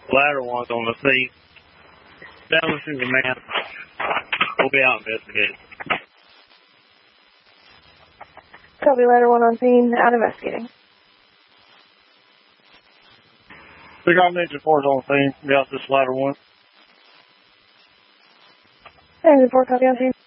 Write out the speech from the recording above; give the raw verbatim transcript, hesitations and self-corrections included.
Ladder one's on the scene. Dallas is the man. We'll be out investigating. Copy, ladder one on scene, out investigating. We got Ninja Force on scene. We got this ladder one. Ninja four, copy on scene.